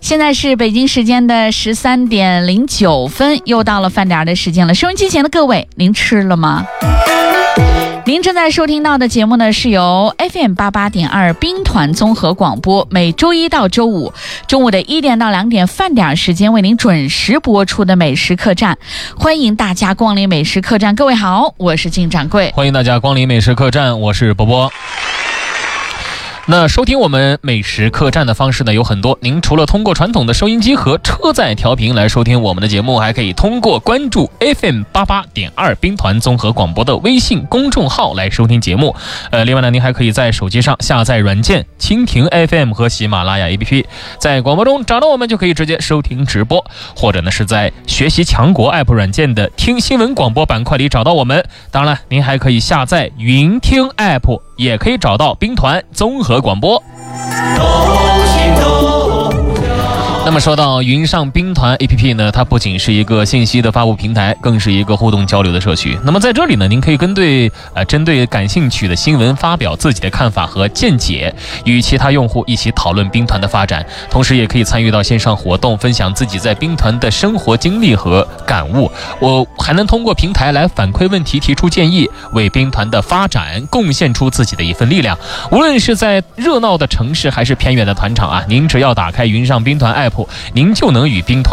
现在是北京时间的13:09，又到了饭点的时间了。收音机前的各位，您吃了吗？您正在收听到的节目呢，是由 FM88.2 兵团综合广播每周一到周五中午的1点到2点饭点时间为您准时播出的美食客栈。欢迎大家光临美食客栈。各位好，我是靳掌柜。 欢迎大家光临美食客栈，我是波波。那收听我们美食客栈的方式呢有很多，您除了通过传统的收音机和车载调频来收听我们的节目，还可以通过关注 FM88.2 兵团综合广播的微信公众号来收听节目。另外呢，您还可以在手机上下载软件蜻蜓 FM 和喜马拉雅 APP， 在广播中找到我们就可以直接收听直播，或者呢是在学习强国 App 软件的听新闻广播板块里找到我们。当然您还可以下载云听 App， 也可以找到兵团综合广播。那么说到云上兵团 APP 呢，它不仅是一个信息的发布平台，更是一个互动交流的社区。那么在这里呢，您可以针对感兴趣的新闻发表自己的看法和见解，与其他用户一起讨论兵团的发展，同时也可以参与到线上活动，分享自己在兵团的生活经历和感悟。我还能通过平台来反馈问题，提出建议，为兵团的发展贡献出自己的一份力量。无论是在热闹的城市还是偏远的团场啊，您只要打开云上兵团 App， 您就能与兵团